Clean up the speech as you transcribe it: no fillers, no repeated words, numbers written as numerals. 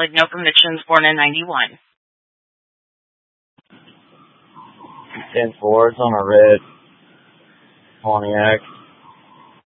no convictions, born in 91. 10-4, it's on a red Pontiac.